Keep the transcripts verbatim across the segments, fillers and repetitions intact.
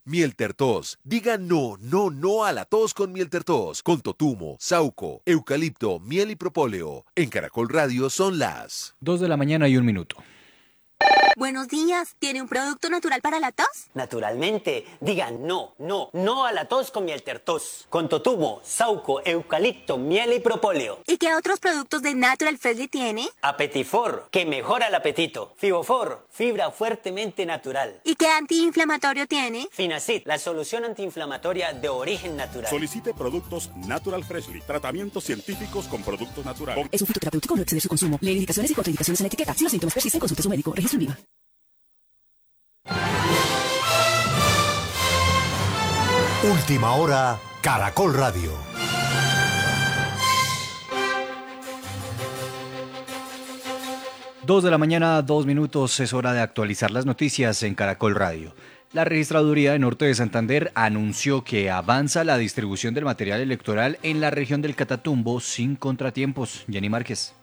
Miel Tertos. Diga no, no, no a la tos con Miel Tertos. Con totumo, sauco, eucalipto, miel y propóleo. En Caracol Radio son las dos de la mañana y un minuto. Buenos días. ¿Tiene un producto natural para la tos? Naturalmente. Diga no, no, no a la tos con Miel Tertos. Con totumo, sauco, eucalipto, miel y propóleo. ¿Y qué otros productos de Natural Freshly tiene? Apetifor, que mejora el apetito. Fibofor, fibra fuertemente natural. ¿Y qué antiinflamatorio tiene? Finacid, la solución antiinflamatoria de origen natural. Solicite productos Natural Freshly. Tratamientos científicos con productos naturales. Es un fitoterapéutico, no excede su consumo. Lee indicaciones y contraindicaciones en la etiqueta. Si los síntomas persisten, consulte a su médico. Registro en IVA. Última hora, Caracol Radio. Dos de la mañana, dos minutos, es hora de actualizar las noticias en Caracol Radio. La Registraduría de Norte de Santander anunció que avanza la distribución del material electoral en la región del Catatumbo sin contratiempos. Jenny Márquez.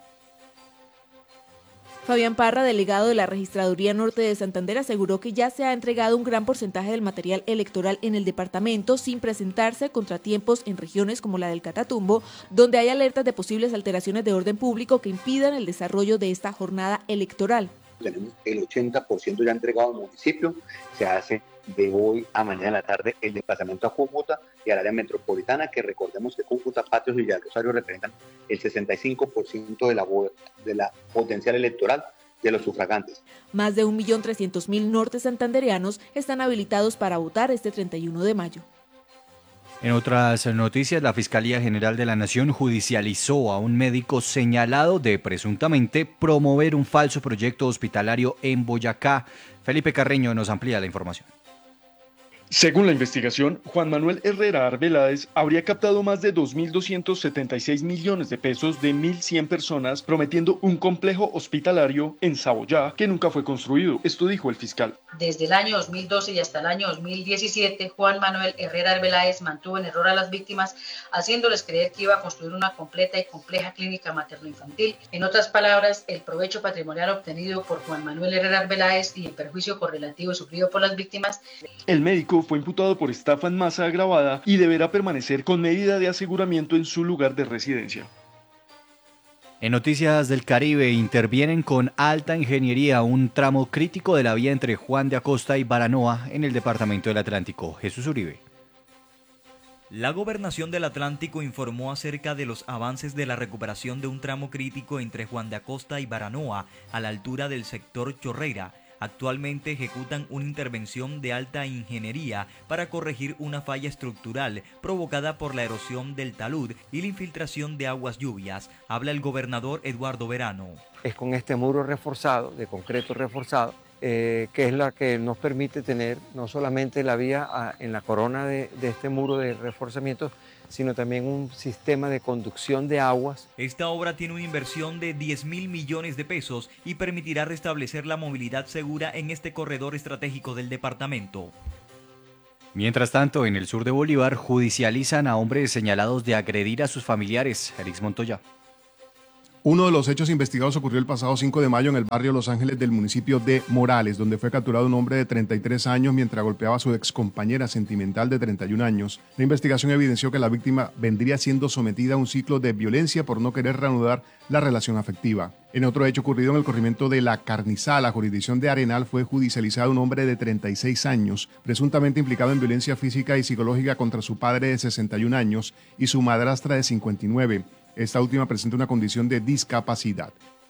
Fabián Parra, delegado de la Registraduría Norte de Santander, aseguró que ya se ha entregado un gran porcentaje del material electoral en el departamento sin presentarse contratiempos en regiones como la del Catatumbo, donde hay alertas de posibles alteraciones de orden público que impidan el desarrollo de esta jornada electoral. Tenemos el ochenta por ciento ya entregado al municipio, se hace de hoy a mañana en la tarde el desplazamiento a Cúcuta y al área metropolitana, que recordemos que Cúcuta, Patios y Villa Rosario representan el sesenta y cinco por ciento de la, de la potencial electoral de los sufragantes. Más de un millón trescientos mil norte santandereanos están habilitados para votar este treinta y uno de mayo. En otras noticias, la Fiscalía General de la Nación judicializó a un médico señalado de presuntamente promover un falso proyecto hospitalario en Boyacá. Felipe Carreño nos amplía la información. Según la investigación, Juan Manuel Herrera Arbeláez habría captado más de dos mil doscientos setenta y seis millones de pesos de mil cien personas prometiendo un complejo hospitalario en Saboyá que nunca fue construido. Esto dijo el fiscal. Desde el año dos mil doce y hasta el año dos mil diecisiete, Juan Manuel Herrera Arbeláez mantuvo en error a las víctimas, haciéndoles creer que iba a construir una completa y compleja clínica materno-infantil. En otras palabras, el provecho patrimonial obtenido por Juan Manuel Herrera Arbeláez y el perjuicio correlativo sufrido por las víctimas. El médico fue imputado por estafa en masa agravada y deberá permanecer con medida de aseguramiento en su lugar de residencia. En Noticias del Caribe, intervienen con alta ingeniería un tramo crítico de la vía entre Juan de Acosta y Baranoa en el departamento del Atlántico. Jesús Uribe. La Gobernación del Atlántico informó acerca de los avances de la recuperación de un tramo crítico entre Juan de Acosta y Baranoa a la altura del sector Chorrera. Actualmente ejecutan una intervención de alta ingeniería para corregir una falla estructural provocada por la erosión del talud y la infiltración de aguas lluvias. Habla el gobernador Eduardo Verano. Es con este muro reforzado, de concreto reforzado, eh, que es la que nos permite tener no solamente la vía a, en la corona de, de este muro de reforzamiento, sino también un sistema de conducción de aguas. Esta obra tiene una inversión de diez mil millones de pesos y permitirá restablecer la movilidad segura en este corredor estratégico del departamento. Mientras tanto, en el sur de Bolívar, judicializan a hombres señalados de agredir a sus familiares. Erix Montoya. Uno de los hechos investigados ocurrió el pasado cinco de mayo en el barrio Los Ángeles del municipio de Morales, donde fue capturado un hombre de treinta y tres años mientras golpeaba a su excompañera sentimental de treinta y un años. La investigación evidenció que la víctima vendría siendo sometida a un ciclo de violencia por no querer reanudar la relación afectiva. En otro hecho ocurrido en el corregimiento de La Carnizal, la jurisdicción de Arenal, fue judicializado un hombre de treinta y seis años, presuntamente implicado en violencia física y psicológica contra su padre de sesenta y un años y su madrastra de cincuenta y nueve. Esta última presenta una condición de discapacidad.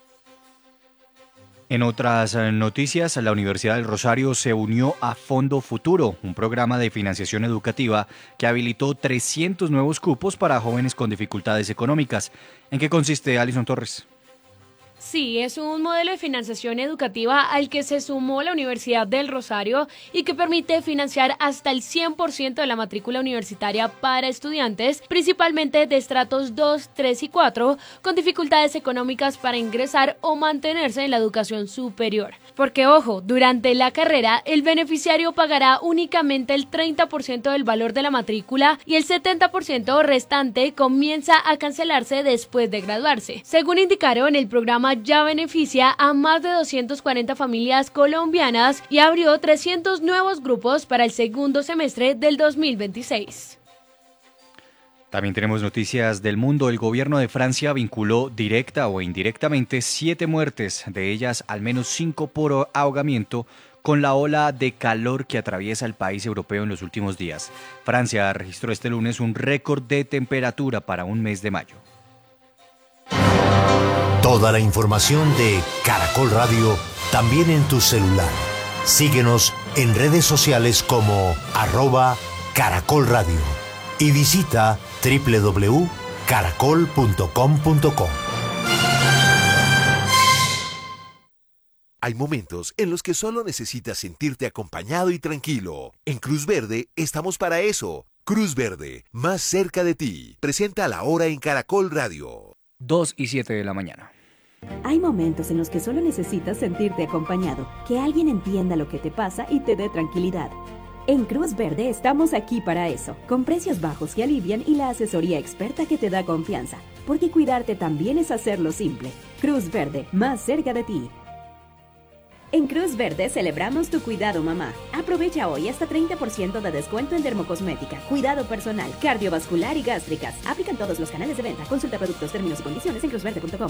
En otras noticias, la Universidad del Rosario se unió a Fondo Futuro, un programa de financiación educativa que habilitó trescientos nuevos cupos para jóvenes con dificultades económicas. ¿En qué consiste, Alison Torres? Sí, es un modelo de financiación educativa al que se sumó la Universidad del Rosario y que permite financiar hasta el cien por ciento de la matrícula universitaria para estudiantes, principalmente de estratos dos, tres y cuatro, con dificultades económicas para ingresar o mantenerse en la educación superior. Porque, ojo, durante la carrera, el beneficiario pagará únicamente el treinta por ciento del valor de la matrícula y el setenta por ciento restante comienza a cancelarse después de graduarse. Según indicaron, el programa programa ya beneficia a más de doscientas cuarenta familias colombianas y abrió trescientos nuevos grupos para el segundo semestre del dos mil veintiséis. También tenemos noticias del mundo. El gobierno de Francia vinculó directa o indirectamente siete muertes, de ellas al menos cinco por ahogamiento, con la ola de calor que atraviesa el país europeo en los últimos días. Francia registró este lunes un récord de temperatura para un mes de mayo. Toda la información de Caracol Radio también en tu celular. Síguenos en redes sociales como arroba Caracol Radio y visita doble u doble u doble u punto caracol punto com punto co. Hay momentos en los que solo necesitas sentirte acompañado y tranquilo. En Cruz Verde estamos para eso. Cruz Verde, más cerca de ti. Presenta la hora en Caracol Radio. dos y siete de la mañana. Hay momentos en los que solo necesitas sentirte acompañado, que alguien entienda lo que te pasa y te dé tranquilidad. En Cruz Verde estamos aquí para eso, con precios bajos que alivian y la asesoría experta que te da confianza, porque cuidarte también es hacerlo simple. Cruz Verde, más cerca de ti. En Cruz Verde celebramos tu cuidado, mamá. Aprovecha hoy hasta treinta por ciento de descuento en dermocosmética, cuidado personal, cardiovascular y gástricas. Aplican todos los canales de venta. Consulta productos, términos y condiciones en cruz verde punto com.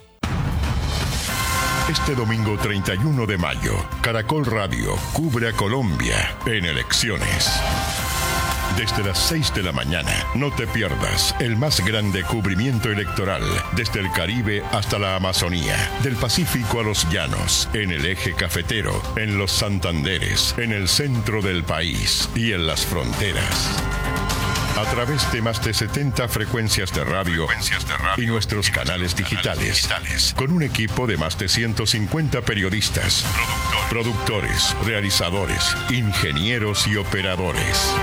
Este domingo treinta y uno de mayo, Caracol Radio cubre a Colombia en elecciones. Desde las seis de la mañana, no te pierdas el más grande cubrimiento electoral desde el Caribe hasta la Amazonía, del Pacífico a los llanos, en el eje cafetero, en los Santanderes, en el centro del país y en las fronteras. A través de más de setenta frecuencias de radio, frecuencias de radio y nuestros canales digitales, digitales, con un equipo de más de ciento cincuenta periodistas, productores, productores realizadores, ingenieros y operadores.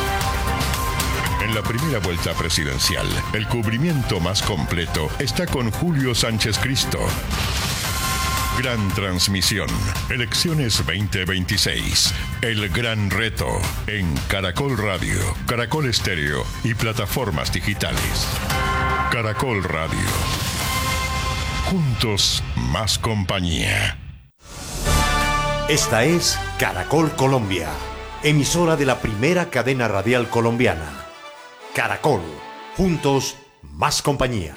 En la primera vuelta presidencial, el cubrimiento más completo está con Julio Sánchez Cristo. Gran transmisión. Elecciones veinte veintiséis. El gran reto en Caracol Radio, Caracol Estéreo y plataformas digitales. Caracol Radio. Juntos, más compañía. Esta es Caracol Colombia, emisora de la primera cadena radial colombiana. Caracol, juntos, más compañía.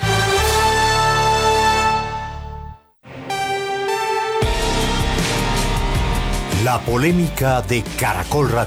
La polémica de Caracol Radio.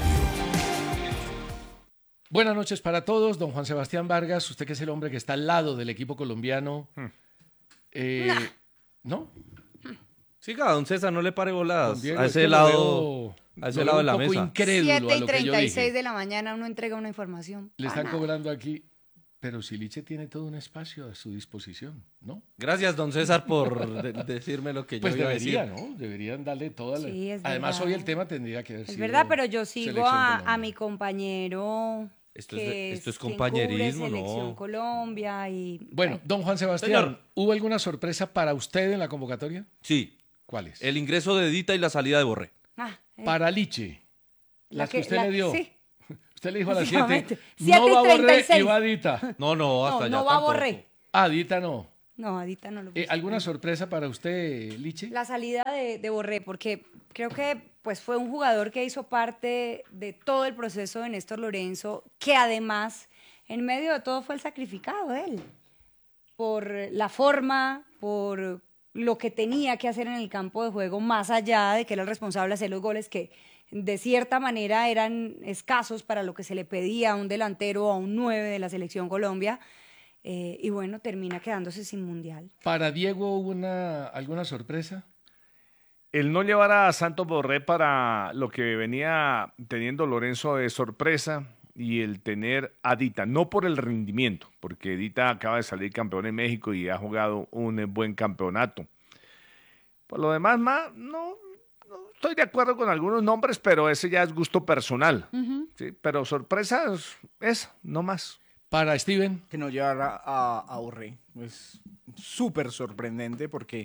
Buenas noches para todos, don Juan Sebastián Vargas, usted que es el hombre que está al lado del equipo colombiano. Hmm. Eh, ¿No? Siga, don César, no le pare voladas. Diego, a ese lado, veo, a ese lado de la mesa. siete y treinta y seis de la mañana uno entrega una información. Le están cobrando aquí, pero si Liche tiene todo un espacio a su disposición, ¿no? Gracias, don César, por de decirme lo que pues yo iba debería, a decir. ¿no? Deberían darle toda la... Sí, es Además, verdad. hoy el tema tendría que haber Es sido verdad, pero yo sigo a, Colombia. a mi compañero... Esto es, que esto es quien compañerismo, cubre Selección ¿no? Colombia y... Bueno, don Juan Sebastián, Señor. ¿hubo alguna sorpresa para usted en la convocatoria? Sí. ¿Cuál es? El ingreso de Edita y la salida de Borré. Ah, eh. Para Liche, La las que, que- usted la- le dio. sí. Usted le dijo a las Efectivamente. siete, no siete y va a Borré treinta y seis. y va Adita. No, no, hasta No, allá no va a tampoco. Borré. Ah, Adita no. No, Adita no lo Eh, puse. ¿Alguna sorpresa para usted, Liche? La salida de, de Borré, porque creo que pues, fue un jugador que hizo parte de todo el proceso de Néstor Lorenzo, que además, en medio de todo, fue el sacrificado de él. Por la forma, por lo que tenía que hacer en el campo de juego, más allá de que era el responsable de hacer los goles que de cierta manera eran escasos para lo que se le pedía a un delantero o a un nueve de la Selección Colombia. Eh, y bueno, termina quedándose sin mundial. ¿Para Diego hubo una, alguna sorpresa? El no llevar a Santos Borré para lo que venía teniendo Lorenzo de sorpresa y el tener a Dita, no por el rendimiento, porque Dita acaba de salir campeón en México y ha jugado un eh, buen campeonato. Por lo demás, ma, no, no estoy de acuerdo con algunos nombres, pero ese ya es gusto personal. Uh-huh. ¿Sí? Pero sorpresas, esa, no más. Para Steven. Que no llevara a, a Borré. Es súper sorprendente porque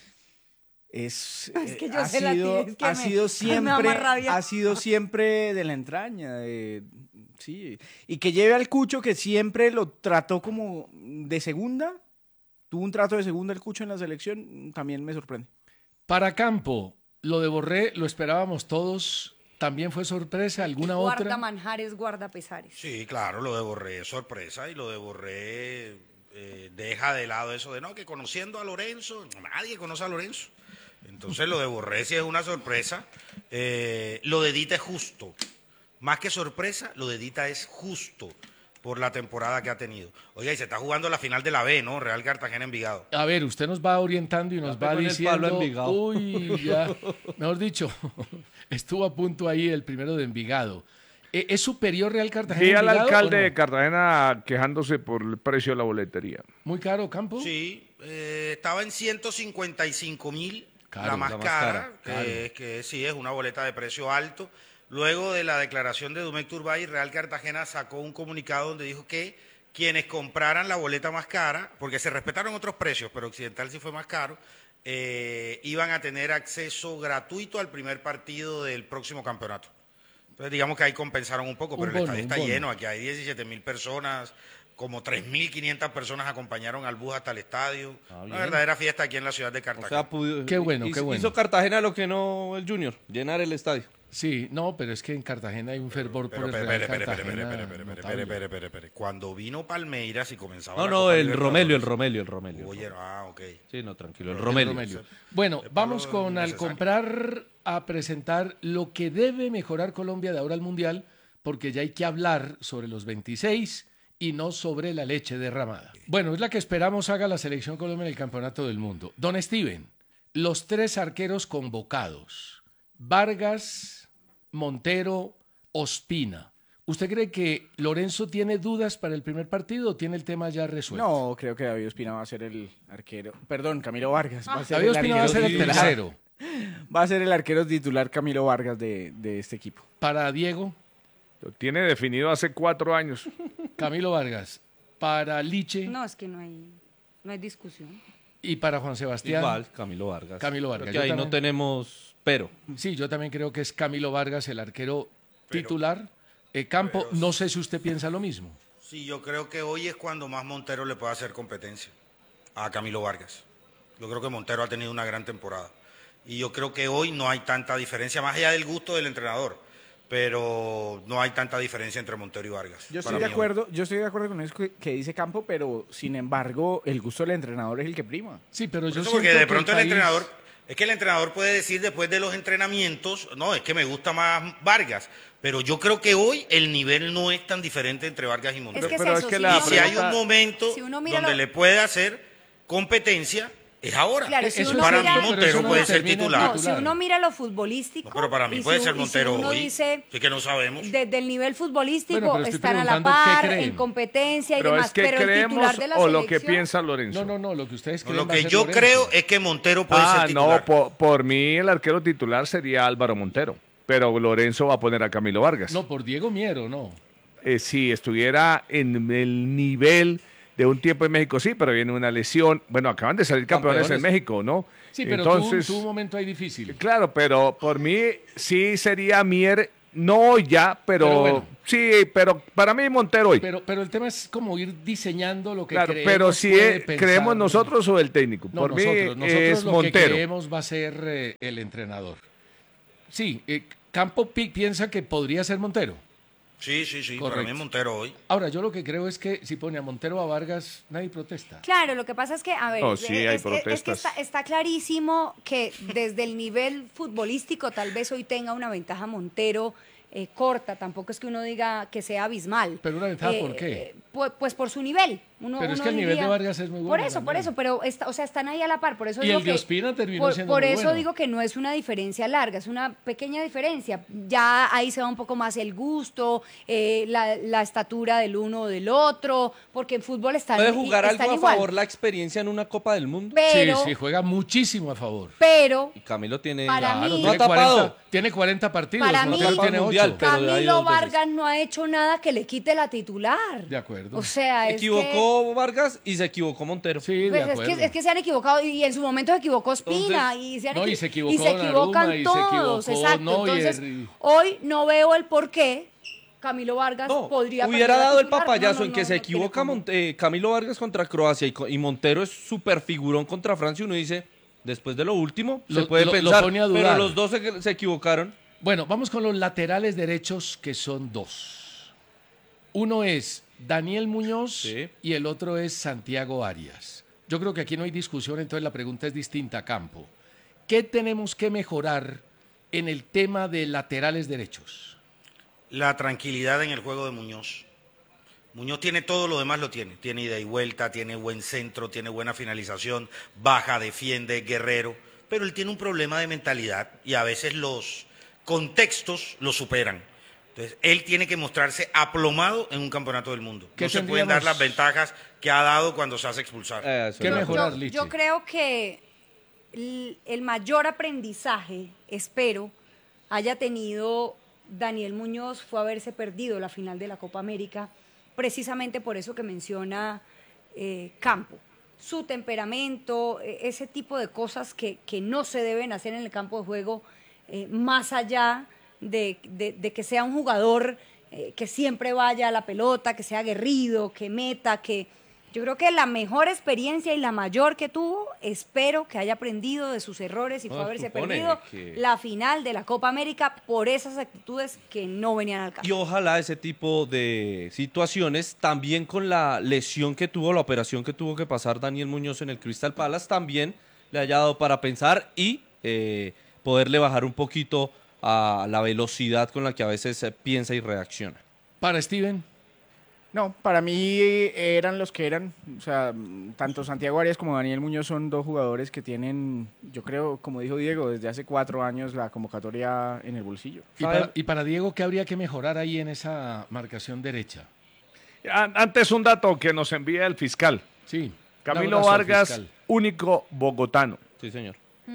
es, Es que yo ha, sé la sido, tía, es que ha me- sido me da siempre más rabia. ha sido siempre de la entraña, de- sí, y que lleve al Cucho que siempre lo trató como de segunda, tuvo un trato de segunda el Cucho en la selección, también me sorprende. Para Campo, lo de Borré lo esperábamos todos. ¿También fue sorpresa? ¿Alguna Guarda otra? manjares, guarda pesares. Sí, claro, lo de Borré es sorpresa y lo de Borré eh, deja de lado eso de no, que conociendo a Lorenzo, nadie conoce a Lorenzo. Entonces lo de Borré sí es una sorpresa. Eh, lo de Dita es justo. Más que sorpresa, lo de Dita es justo por la temporada que ha tenido. Oiga, y se está jugando la final de la B, ¿no? Real Cartagena-Envigado. A ver, usted nos va orientando y nos Ya va pegó en el palo diciendo... Envigado. Uy, ya. Mejor dicho, estuvo a punto ahí el primero de Envigado. ¿E- ¿Es superior Real Cartagena? Vi al Envigado, alcalde o no? de Cartagena quejándose por el precio de la boletería. ¿Muy caro, Campo? Sí, eh, estaba en ciento cincuenta y cinco mil, Caro, la más la más cara, cara, que, claro. es- que sí es una boleta de precio alto. Luego de la declaración de Domecq Turbay, Real Cartagena sacó un comunicado donde dijo que quienes compraran la boleta más cara, porque se respetaron otros precios, pero Occidental sí fue más caro, eh, iban a tener acceso gratuito al primer partido del próximo campeonato. Entonces digamos que ahí compensaron un poco, Un pero bono, el estadio un está bono. lleno, aquí hay diecisiete mil personas, como tres mil quinientas personas acompañaron al bus hasta el estadio. Una bien. verdadera fiesta aquí en la ciudad de O Cartagena. sea, pudo- Qué bueno, hizo, qué bueno. Hizo Cartagena lo que no el Junior, llenar el estadio. Sí, no, pero es que en Cartagena hay un fervor Pero, por el espere, Real espere, espere, Cartagena. espere, espere, espere, espere, espere, espere, espere. Cuando vino Palmeiras y comenzaba No, la no, Copa el Libertadores. Romelio, el Romelio, el Romelio. Oye, ah, ok. Sí, no, tranquilo, el El Romelio. Romelio. Bueno, vamos con al comprar a presentar lo que debe mejorar Colombia de ahora al Mundial, porque ya hay que hablar sobre los veintiséis y no sobre la leche derramada. Bueno, es la que esperamos haga la selección Colombia en el Campeonato del Mundo. Don Steven, los tres arqueros convocados, Vargas, Montero, Ospina. ¿Usted cree que Lorenzo tiene dudas para el primer partido o tiene el tema ya resuelto? No, creo que David Ospina va a ser el arquero. Perdón, Camilo Vargas. Va a ser David el Ospina va a arquero ser el titular. tercero. Va a ser el arquero titular Camilo Vargas de, de este equipo. Para Diego, Lo tiene definido hace cuatro años. Camilo Vargas. Para Liche No, es que no hay, no hay discusión. y para Juan Sebastián. Igual, Camilo Vargas. Camilo Creo Vargas. que Yo ahí no también- tenemos pero. Sí, yo también creo que es Camilo Vargas el arquero titular. Eh, Campo, no sé si usted piensa lo mismo. Sí, yo creo que hoy es cuando más Montero le puede hacer competencia a Camilo Vargas. Yo creo que Montero ha tenido una gran temporada. Y yo creo que hoy no hay tanta diferencia, más allá del gusto del entrenador, pero no hay tanta diferencia entre Montero y Vargas. Yo para estoy de mí hoy. acuerdo, yo estoy de acuerdo con eso que, que dice Campo, pero sin embargo, el gusto del entrenador es el que prima. Sí, pero Por eso, porque de pronto el, entrenador, es que el entrenador puede decir después de los entrenamientos, no, es que me gusta más Vargas, pero yo creo que hoy el nivel no es tan diferente entre Vargas y Montero. Es que es pero eso, es que si la uno- si hay un momento si uno mira donde lo- le puede hacer competencia, es ahora. Claro, si uno para mira- mí Montero puede ser titular. No, si uno mira lo futbolístico. No, pero para mí y puede si- ser y si Montero uno hoy. dice, Sí que no sabemos. desde el nivel futbolístico Bueno, pero estoy están a la preguntando qué par, creen. en competencia y Pero demás. es que pero el creemos titular de la o lo que selección- piensa Lorenzo. No, no, no, lo que ustedes No, creen lo va a que ser yo Lorenzo. creo es que Montero puede Ah, ser titular. no, por, por mí el arquero titular sería Álvaro Montero, pero Lorenzo va a poner a Camilo Vargas. No, por Diego Miero, no. Eh, si estuviera en el nivel de un tiempo en México, sí, pero viene una lesión. Bueno, acaban de salir campeones, Campeones. en México, ¿no? Sí, pero Entonces, tuvo, tuvo un momento ahí difícil. claro, pero por mí sí sería Mier, no ya, pero, Pero bueno. sí, pero para mí Montero hoy. Pero, pero el tema es como ir diseñando lo que Claro, creemos pero si puede es- pensar. creemos nosotros o el técnico. No, por nosotros, mí nosotros es lo Montero. que creemos va a ser eh, el entrenador. Sí, eh, Campo pi- piensa que podría ser Montero. Sí, sí, sí, para Correcto. mí es Montero hoy. Ahora, yo lo que creo es que si pone a Montero o a Vargas, nadie protesta. Claro, lo que pasa es que, a ver, No, sí, es, hay es- es que protestas. está, está clarísimo que desde el nivel futbolístico tal vez hoy tenga una ventaja Montero eh, corta, tampoco es que uno diga que sea abismal. Pero una ventaja, Eh, ¿por qué? eh, pues, pues por su nivel. Uno, Pero es uno que el nivel diría- de Vargas es muy Por bueno eso, por también. eso, pero está, o sea, están ahí a la par, por eso Y digo el de que Ospina terminó por, siendo por muy eso bueno. digo que no es una diferencia larga, es una pequeña diferencia. Ya ahí se va un poco más el gusto, eh, la, la estatura del uno o del otro, porque en fútbol están, ¿Puede jugar están algo a igual. favor la experiencia en una Copa del Mundo? Pero- Sí, sí, juega muchísimo a favor. Pero Y Camilo tiene... Para Claro, mí- no ha tiene, tapado. cuarenta, tiene cuarenta partidos, Para mí, Montero tiene Mundial, ocho. pero de ahí Camilo dos veces. Vargas no ha hecho nada que le quite la titular. De acuerdo. O sea, es Equivocó Vargas y se equivocó Montero. Sí, que, de pues, es, acuerdo. que, es que se han equivocado y en su momento se equivocó Ospina Entonces, y se, han no, y equi- se equivocó y se equivocan Donnarumma, y se todos, equivocó exacto. Neuer, Entonces, y- hoy no veo el por qué Camilo Vargas No, podría hubiera perder a dado el titular. papayazo No, no, en que no, se no equivoca tiene Mon- eh, Camilo Vargas contra Croacia y, co- y Montero es súper figurón contra Francia. Uno dice, después de lo último, se Lo- puede lo- lo pensar, pone a pero dudar. los dos se, se equivocaron. Bueno, vamos con los laterales derechos, que son dos. Uno es Daniel Muñoz y el otro es Santiago Arias. Yo creo que aquí no hay discusión, entonces la pregunta es distinta a campo. ¿Qué tenemos que mejorar en el tema de laterales derechos? La tranquilidad en el juego de Muñoz. Muñoz tiene todo, lo demás lo tiene. Tiene ida y vuelta, tiene buen centro, tiene buena finalización, baja, defiende, guerrero. Pero él tiene un problema de mentalidad y a veces los contextos lo superan. Entonces, él tiene que mostrarse aplomado en un campeonato del mundo. ¿Qué No se pueden tendríamos? dar las ventajas que ha dado cuando se hace expulsar. ¿Qué Yo- mejorar, yo, Lichi? yo creo que el, el mayor aprendizaje, espero, haya tenido Daniel Muñoz fue haberse perdido la final de la Copa América, precisamente por eso que menciona eh, Campo. Su temperamento, eh, ese tipo de cosas que, que no se deben hacer en el campo de juego, eh, más allá de, de- de que sea un jugador eh, que siempre vaya a la pelota, que sea aguerrido, que meta, que... Yo creo que la mejor experiencia y la mayor que tuvo, espero que haya aprendido de sus errores y fue No, haberse supone perdido que- la final de la Copa América por esas actitudes que no venían al caso. Y ojalá ese tipo de situaciones, también con la lesión que tuvo, la operación que tuvo que pasar Daniel Muñoz en el Crystal Palace, también le haya dado para pensar y eh, poderle bajar un poquito a la velocidad con la que a veces eh, piensa y reacciona. Para Steven. No, para mí eh, eran los que eran. O sea, mm, tanto Santiago Arias como Daniel Muñoz son dos jugadores que tienen, yo creo, como dijo Diego, desde hace cuatro años la convocatoria en el bolsillo. Y para, y para Diego, ¿qué habría que mejorar ahí en esa marcación derecha? An- Antes un dato que nos envía el fiscal. Sí. Camilo Un abrazo al Vargas, fiscal. único bogotano. Sí, señor.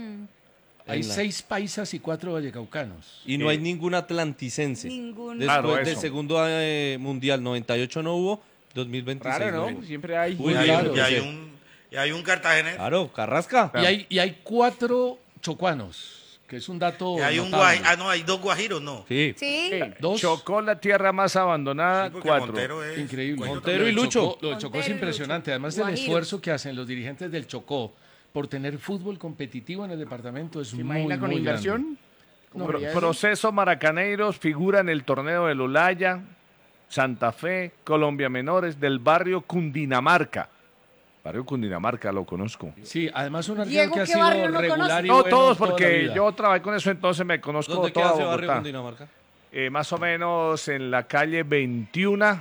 Hay En la- seis paisas y cuatro vallecaucanos. Y no hay ningún atlanticense. Ningún. Después Claro, del eso. segundo eh, mundial, noventa y ocho no hubo, dos mil veintiséis Raro, no ¿no? hubo. Siempre hay. Uy, y, hay claro, un, y hay sí. un- y hay un cartagenero. Claro, Carrasca. Y hay, y hay cuatro chocuanos, que es un dato Y hay un notable. guaj- ah, no, hay dos guajiros, no. Sí. Sí. Dos. Chocó la tierra más abandonada, Sí, porque cuatro. Montero es- Increíble. Cuello Montero Lo y del Lucho. Chocó- lo del Chocó es Montero y impresionante. Lucho. Además del Guajiros. esfuerzo que hacen los dirigentes del Chocó por tener fútbol competitivo en el departamento es ¿Se muy, imagina con muy inversión? grande. ¿Cómo Pro- sería eso? proceso Maracaneiros figura en el torneo del Olaya, Santa Fe, Colombia Menores, del barrio Cundinamarca. Barrio Cundinamarca, lo conozco. Sí, además un arquero Diego, que ha ¿qué sido barrio no regular conoce? y No bueno todos, toda la porque vida. yo trabajé con eso, entonces me conozco ¿Dónde toda queda ese barrio Bogotá. Cundinamarca? Eh, más o menos en la calle veintiuno,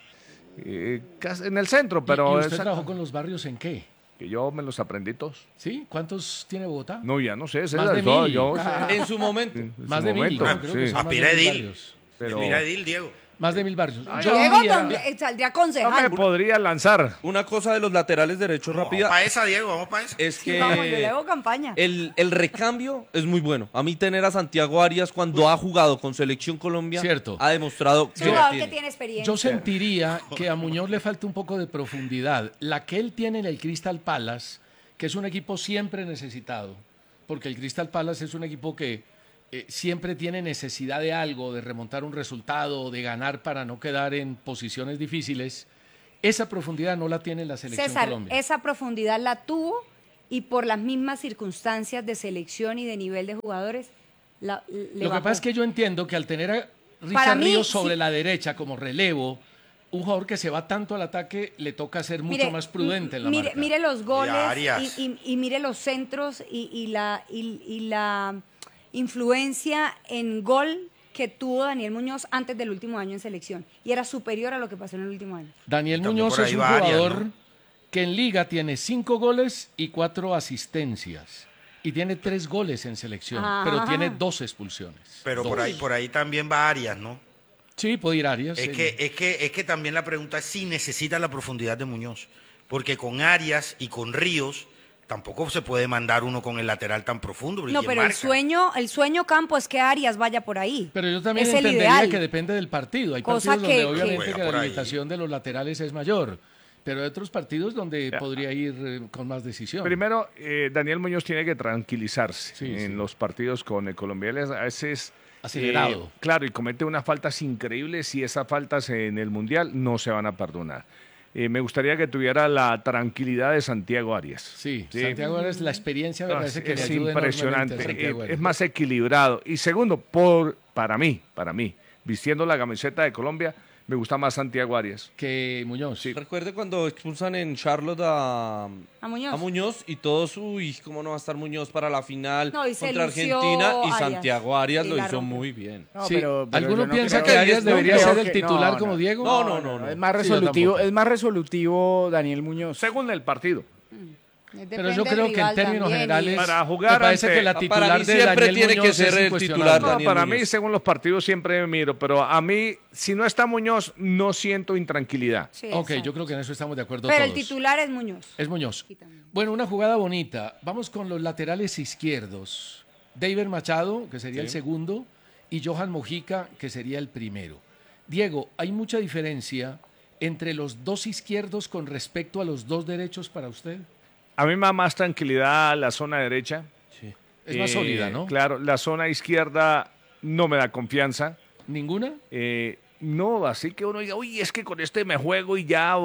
eh, casi en el centro, ¿Y- pero ¿Y usted esa- trabajó con los barrios en qué? que yo me los aprendí todos. ¿Sí? ¿Cuántos tiene Bogotá? No, ya no sé, César, Más de yo- mil. yo Ah. sé. En su momento. En Más su de mil, momento, ¿no? Creo que sí. son más de Aspira mil Edil. barrios. Pero- Mira, Edil, Diego. Más de mil barrios. Ay, Yo Diego diría- con- eh, saldría No concejal. me podría lanzar. Una cosa de los laterales derechos rápida Vamos para esa, Diego, vamos para esa. es Sí, que vamos, yo le hago campaña. el, el recambio es muy bueno. A mí tener a Santiago Arias cuando ha jugado con Selección Colombia Cierto. ha demostrado Es que un la jugador que tiene. tiene experiencia. Yo sentiría que a Muñoz le falta un poco de profundidad. La que él tiene en el Crystal Palace, que es un equipo siempre necesitado, porque el Crystal Palace es un equipo que eh, siempre tiene necesidad de algo, de remontar un resultado, de ganar para no quedar en posiciones difíciles. Esa profundidad no la tiene la selección César, Colombia. esa profundidad la tuvo y por las mismas circunstancias de selección y de nivel de jugadores, la, le Lo que bajó. pasa es que yo entiendo que al tener a Para Richard mí, Ríos sobre sí. la derecha como relevo, un jugador que se va tanto al ataque le toca ser mucho Mire, más prudente en la mire, marca. mire los goles Arias. y, y- y mire los centros y, y la, y, y la influencia en gol que tuvo Daniel Muñoz antes del último año en selección. Y era superior a lo que pasó en el último año. Daniel También Muñoz por ahí es un va Arias, jugador ¿no? que en liga tiene cinco goles y cuatro asistencias. Y tiene tres goles en selección, Ah. pero tiene dos expulsiones. Pero Dos. por ahí, por ahí también va Arias, ¿no? Sí, puede ir Arias. Es el- que, es, que, es que también la pregunta es si necesita la profundidad de Muñoz. Porque con Arias y con Ríos tampoco se puede mandar uno con el lateral tan profundo. porque No, ¿quién pero el marca? sueño, el sueño Campo es que Arias vaya por ahí. Pero yo también es el entendería ideal. que depende del partido. Hay Cosa partidos donde que- obviamente que- que Juega por la ahí. limitación de los laterales es mayor. Pero hay otros partidos donde podría ir eh, con más decisión. Primero, eh, Daniel Muñoz tiene que tranquilizarse Sí, en sí. los partidos con el colombiano. A veces Acelerado. Eh, claro, y comete unas faltas increíbles y esas faltas en el Mundial no se van a perdonar. Eh, me gustaría que tuviera la tranquilidad de Santiago Arias. Sí, sí. Santiago Arias, la experiencia me no, parece que es le ayuda impresionante. enormemente a Eh, es más equilibrado. Y segundo, por para mí, para mí, vistiendo la camiseta de Colombia, me gusta más Santiago Arias. Que Muñoz. Sí. Recuerde cuando expulsan en Charlotte a, a, Muñoz. a Muñoz y todos, uy, ¿cómo no va a estar Muñoz para la final no, contra Argentina? Y Arias. Santiago Arias y lo hizo rompe. muy bien. No, sí. pero, pero ¿Alguno no piensa creo que Arias no debería creo ser el que, titular no, como no. Diego? No, no, no. no, no. Es más Sí, resolutivo, es más resolutivo Daniel Muñoz. Según el partido. Pero yo creo que en términos generales para jugar me parece ante, que la titular para mí de siempre Daniel tiene Muñoz que ser es el incuestionable. titular. No, Daniel para Muñoz. mí, según los partidos, siempre miro, pero a mí, si no está Muñoz, no siento intranquilidad. Sí, ok, exacto. yo creo que en eso estamos de acuerdo Pero todos. el titular es Muñoz. Es Muñoz. Bueno, una jugada bonita. Vamos con los laterales izquierdos. David Machado, que sería Sí. el segundo, y Johan Mojica, que sería el primero. Diego, ¿hay mucha diferencia entre los dos izquierdos con respecto a los dos derechos para usted? A mí me da más tranquilidad la zona derecha. Sí. Es más Eh, sólida, ¿no? Claro, la zona izquierda no me da confianza. ¿Ninguna? Eh, no, así que uno diga, uy, es que con este me juego y ya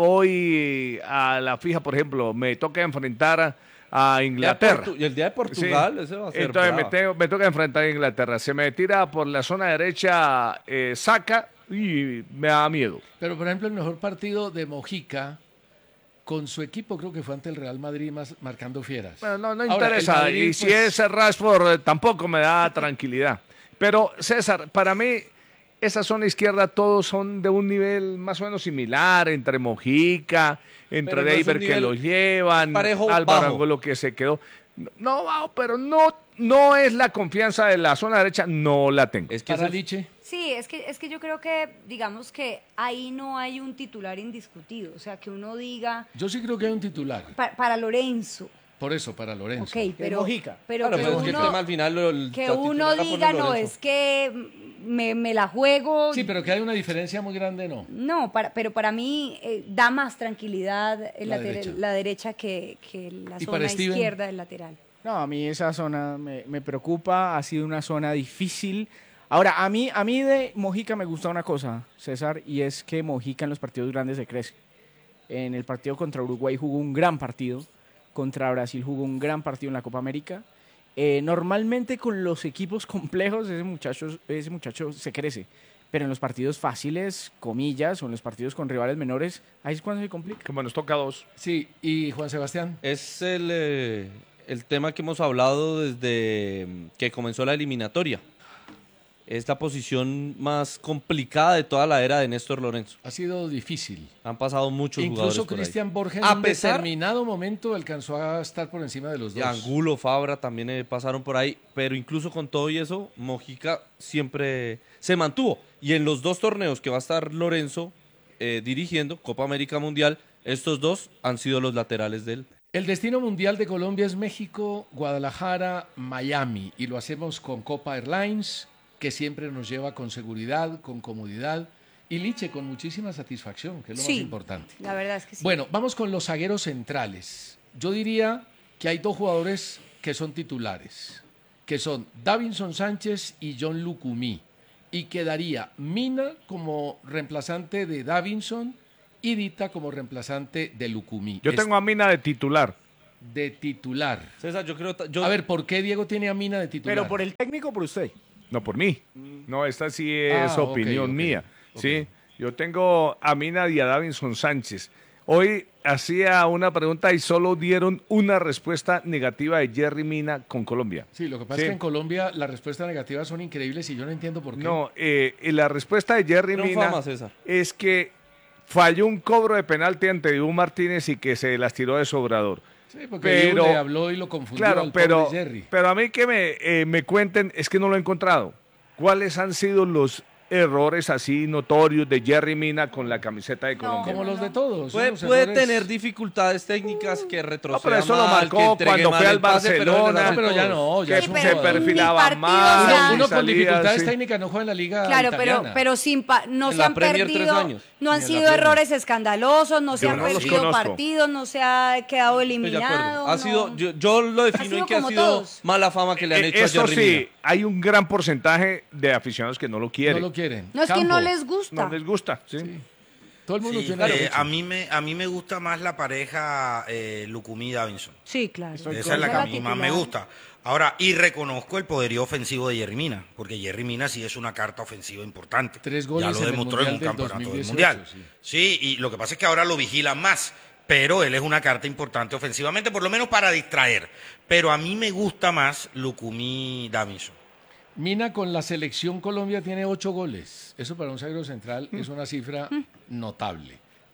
voy a la fija, por ejemplo, me toca enfrentar a, a Inglaterra. Y el día de Portugal, Sí. ese va a ser Entonces me, bravo. tengo- me toca enfrentar a Inglaterra. Se me tira por la zona derecha, eh, saca y me da miedo. Pero, por ejemplo, el mejor partido de Mojica con su equipo creo que fue ante el Real Madrid más, marcando fieras. Bueno, no, no Ahora, el interesa. Madrid, y si pues, es Rashford, eh, tampoco me da tranquilidad. Pero, César, para mí, esa zona izquierda todos son de un nivel más o menos similar, entre Mojica, entre Pero no es un David que nivel lo llevan, parejo Álvaro bajo. Angulo que se quedó. No, bajo, pero no, no es la confianza de la zona derecha, no la tengo. Es que para eso- Liche. Sí, es que, es que yo creo que, digamos que ahí no hay un titular indiscutido. O sea, que uno diga, Yo sí creo que hay un titular. pa- para Lorenzo, Por eso, para Lorenzo. ok, pero, Mojica. pero Claro, que pero es que el uno, tema al final lo- el- que la uno titular la pone diga, no, Lorenzo. es que me, me la juego. Sí, pero que hay una diferencia muy grande, ¿no? No, para, pero para mí eh, da más tranquilidad el La latere- derecha. la derecha que, que la ¿Y para zona Steven? izquierda del lateral. No, a mí esa zona me, me preocupa, ha sido una zona difícil. Ahora, a mí, a mí de Mojica me gusta una cosa, César, y es que Mojica en los partidos grandes se crece. En el partido contra Uruguay jugó un gran partido, contra Brasil jugó un gran partido en la Copa América. Eh, normalmente con los equipos complejos ese muchacho, ese muchacho se crece, pero en los partidos fáciles, comillas, o en los partidos con rivales menores, ahí es cuando se complica. Como nos toca a dos. Sí, y Juan Sebastián. Es el, eh, el tema que hemos hablado desde mm, que comenzó la eliminatoria. Es la posición más complicada de toda la era de Néstor Lorenzo. Ha sido difícil. Han pasado muchos jugadores Incluso por ahí. Cristian Borges en A un pesar- determinado momento alcanzó a estar por encima de los Y dos. Angulo, Fabra también eh, pasaron por ahí, pero incluso con todo y eso, Mojica siempre se mantuvo. Y en los dos torneos que va a estar Lorenzo eh, dirigiendo, Copa América Mundial, estos dos han sido los laterales de él. El destino mundial de Colombia es México, Guadalajara, Miami. Y lo hacemos con Copa Airlines, que siempre nos lleva con seguridad, con comodidad. Y Liche, con muchísima satisfacción, que es lo Sí, más importante. la verdad es que sí. Bueno, vamos con los zagueros centrales. Yo diría que hay dos jugadores que son titulares, que son Davinson Sánchez y John Lucumí. Y quedaría Mina como reemplazante de Davinson y Dita como reemplazante de Lucumí. Yo Es tengo a Mina de titular. de titular. César, yo creo... Yo... A ver, ¿por qué Diego tiene a Mina de titular? Pero por el técnico o por usted. No por mí. No, esta sí es Ah, ok, opinión ok, mía. ok. ¿Sí? Yo tengo a Mina y a Davinson Sánchez. Hoy hacía una pregunta y solo dieron una respuesta negativa de Jerry Mina con Colombia. Sí, lo que pasa Sí. es que en Colombia las respuestas negativas son increíbles y yo no entiendo por qué. No, eh, y la respuesta de Jerry Pero Mina fama, César. es que falló un cobro de penalti ante Dibu Martínez y que se las tiró de sobrador. Sí, porque Dibu pero, le habló y lo confundió claro, al pobre pero, Jerry. pero a mí que me, eh, me cuenten, es que no lo he encontrado. ¿Cuáles han sido los errores así notorios de Jerry Mina con la camiseta de Colombia. Como los de todos. Puede, los puede errores. tener dificultades técnicas que retroceda No, pero eso lo mal, marcó que entregue cuando mal fue el al pase, pero él Barcelona, hace pero ya todo. no, ya que es un se jugador. perfilaba partido mal. ya- Uno, uno con salía, dificultades sí. técnicas no juega en la liga Claro, pero, italiana. pero sin pa- no En se la han Premier, tres perdido, años. no han En la sido Premier. errores escandalosos, no se Yo han no los perdido conozco. partidos, no se ha quedado Estoy de acuerdo. eliminado. Ha no. sido, yo, yo lo defino sido en que ha como sido todos. mala fama que le han Eh, hecho Eso a Jerry sí, Mina. hay un gran porcentaje de aficionados que no lo quieren. No lo quieren. No, es que Campo. no les gusta. No les gusta, sí. Todo el mundo Sí, tiene eh, derecho. a, mí me, a mí me gusta más la pareja eh, Lucumí-Davinson. Sí, claro. Esa es la que a mí más me gusta. Ahora, y reconozco el poderío ofensivo de Jerry Mina, porque Jerry Mina sí es una carta ofensiva importante. Tres goles ya lo en el demostró en un Mundial del campeonato del dos mil Mundial. dieciocho, Sí. y lo que pasa es que ahora lo vigilan más, pero él es una carta importante ofensivamente, por lo menos para distraer. Pero a mí me gusta más Lucumí-Davinson. Mina con la selección Colombia tiene ocho goles. Eso para un zaguero central es una cifra notable.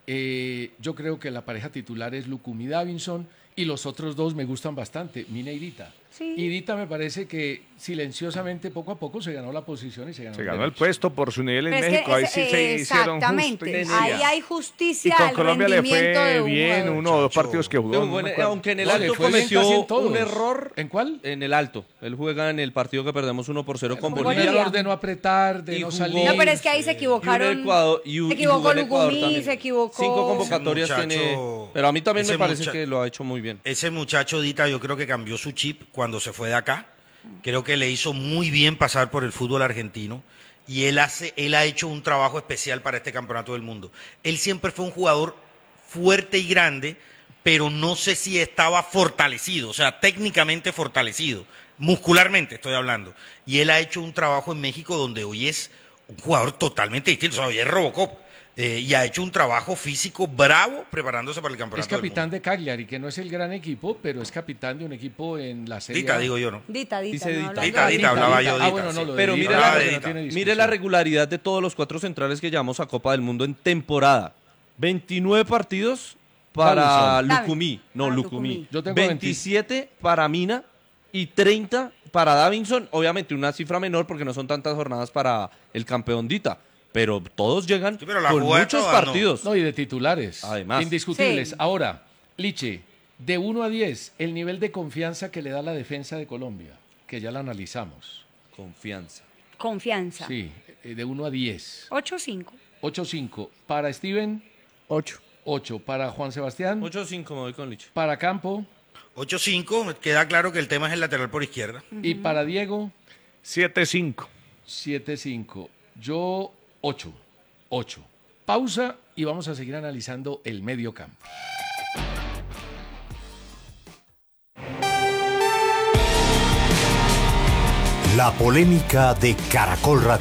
Eh, yo creo que la pareja titular es Lucumí Davinson y los otros dos me gustan bastante, Mina y Dita. Sí. Y Dita me parece que silenciosamente poco a poco se ganó la posición y se ganó, Se el ganó el derecho. puesto por su nivel en Pero es México. que Ahí es- sí se hicieron exactamente, justicia. ahí hay Y justicia con al Colombia le rendimiento de fue un bien jugador. uno o dos partidos que jugó. Pero no me bueno, acuerdo. aunque en el No, le alto fue bien cometió casi en todos. un error. ¿En cuál? En el alto. Él juega en el partido que perdemos uno por cero con Fue un Bolivia. error de no apretar, de Y no jugó- salir. No, pero es que ahí se Y un equivocaron. Ecuador- y un- se y equivocó jugó en Ecuador Lucumí, también. se equivocó. Cinco convocatorias Ese tiene. muchacho- Pero a mí también me ese parece mucha- que lo ha hecho muy bien. Ese muchacho Dita yo creo que cambió su chip cuando se fue de acá. Creo que le hizo muy bien pasar por el fútbol argentino y él hace, él ha hecho un trabajo especial para este campeonato del mundo. Él siempre fue un jugador fuerte y grande, pero no sé si estaba fortalecido, o sea, técnicamente fortalecido, muscularmente estoy hablando. Y él ha hecho un trabajo en México donde hoy es un jugador totalmente distinto, o sea, hoy es Robocop. eh, y ha hecho un trabajo físico bravo preparándose para el Es campeonato del mundo. capitán de Cagliari, que no es el gran equipo, pero es capitán de un equipo en la Serie Dita, A. digo yo, ¿no? Dita, Dita. Dice no Dita. hablas Dita, de- Dita, hablaba yo Ah, Dita, bueno, no, sí. lo de Pero Dita mire Hablaba la, de no Dita. tiene mire discusión. la regularidad de todos los cuatro centrales que llevamos a Copa del Mundo en temporada. veintinueve partidos para Davinson. Lucumí. No, Ah, Lucumí. Lucumí. Yo tengo veintisiete para Mina y treinta para Davinson. Obviamente una cifra menor porque no son tantas jornadas para el campeón Dita. Pero todos llegan Sí, pero la con jugada muchos toda, no. partidos. No, y de titulares. Además. Indiscutibles. Sí. Ahora, Liche, de uno a diez, el nivel de confianza que le da la defensa de Colombia, que ya la analizamos. Confianza. Confianza. Sí, eh, de uno a diez. ocho cinco. ocho cinco. Para Steven, Ocho. ocho. Para Juan Sebastián, ocho cinco me voy con Liche. para Campo ocho cinco, queda claro que el tema es el lateral por izquierda. y para Diego, siete cinco. siete cinco. Yo, ocho. ocho. Pausa y vamos a seguir analizando el medio campo. La polémica de Caracol Radio.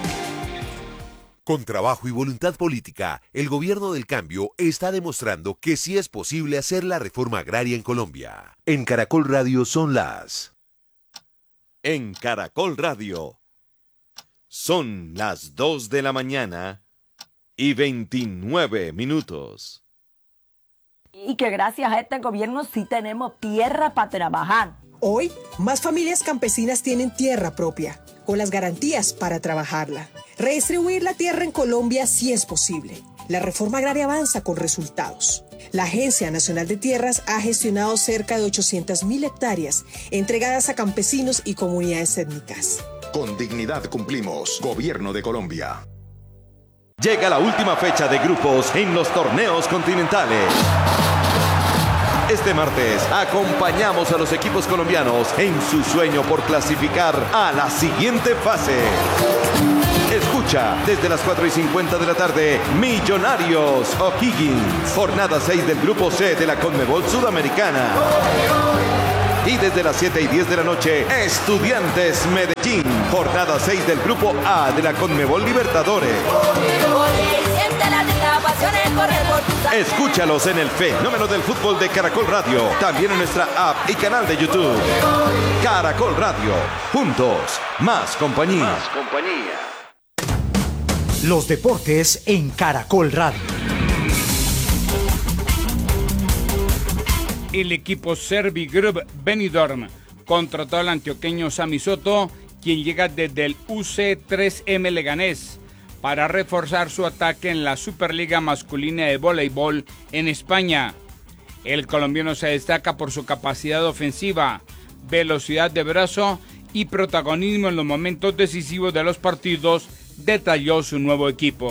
Con trabajo y voluntad política, el gobierno del cambio está demostrando que sí es posible hacer la reforma agraria en Colombia. En Caracol Radio son las... En Caracol Radio son las dos de la mañana y veintinueve minutos. Y que gracias a este gobierno sí tenemos tierra para trabajar. Hoy, más familias campesinas tienen tierra propia, con las garantías para trabajarla. Redistribuir la tierra en Colombia sí es posible. La reforma agraria avanza con resultados. La Agencia Nacional de Tierras ha gestionado cerca de ochocientas mil hectáreas entregadas a campesinos y comunidades étnicas. Con dignidad cumplimos. Gobierno de Colombia. Llega la última fecha de grupos en los torneos continentales. Este martes acompañamos a los equipos colombianos en su sueño por clasificar a la siguiente fase. Escucha desde las cuatro y cincuenta de la tarde Millonarios O'Higgins, jornada seis del grupo C de la Conmebol Sudamericana. Y desde las siete y diez de la noche, Estudiantes Medellín, jornada seis del grupo A de la Conmebol Libertadores. Escúchalos en el fenómeno del fútbol de Caracol Radio, también en nuestra app y canal de YouTube. Caracol Radio, juntos, más compañía. Más compañía. Los deportes en Caracol Radio. El equipo Servigroup Benidorm contrató al antioqueño Sami Soto quien llega desde el U C tres M Leganés para reforzar su ataque en la Superliga Masculina de Voleibol en España. El colombiano se destaca por su capacidad ofensiva, velocidad de brazo y protagonismo en los momentos decisivos de los partidos, detalló su nuevo equipo.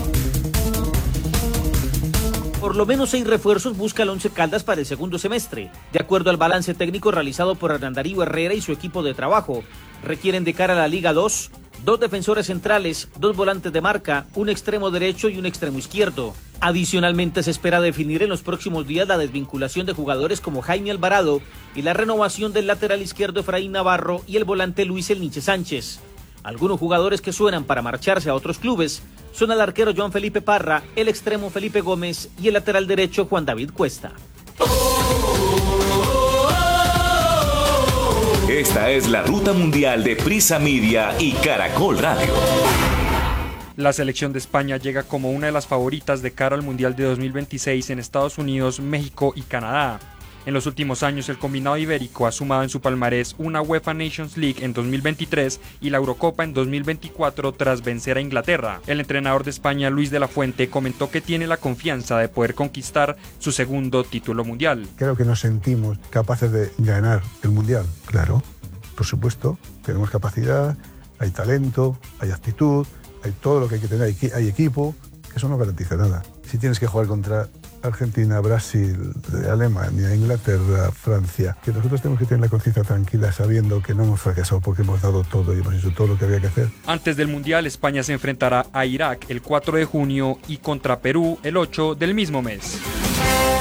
Por lo menos seis refuerzos busca el Once Caldas para el segundo semestre. De acuerdo al balance técnico realizado por Hernán Darío Herrera y su equipo de trabajo, requieren de cara a la Liga dos, dos defensores centrales, dos volantes de marca, un extremo derecho y un extremo izquierdo. Adicionalmente se espera definir en los próximos días la desvinculación de jugadores como Jaime Alvarado y la renovación del lateral izquierdo Efraín Navarro y el volante Luis El Niche Sánchez. Algunos jugadores que suenan para marcharse a otros clubes son el arquero Joan Felipe Parra, el extremo Felipe Gómez y el lateral derecho Juan David Cuesta. Esta es la ruta mundial de Prisa Media y Caracol Radio. La selección de España llega como una de las favoritas de cara al Mundial de dos mil veintiséis en Estados Unidos, México y Canadá. En los últimos años, el combinado ibérico ha sumado en su palmarés una UEFA Nations League en dos mil veintitrés y la Eurocopa en dos mil veinticuatro tras vencer a Inglaterra. El entrenador de España, Luis de la Fuente, comentó que tiene la confianza de poder conquistar su segundo título mundial. Creo que nos sentimos capaces de ganar el Mundial. Claro, por supuesto, tenemos capacidad, hay talento, hay actitud, hay todo lo que hay que tener, hay equipo. Eso no garantiza nada. Si tienes que jugar contra Argentina, Brasil, Alemania, Inglaterra, Francia, que nosotros tenemos que tener la conciencia tranquila sabiendo que no hemos fracasado porque hemos dado todo y hemos hecho todo lo que había que hacer. Antes del Mundial, España se enfrentará a Irak el cuatro de junio y contra Perú el ocho del mismo mes.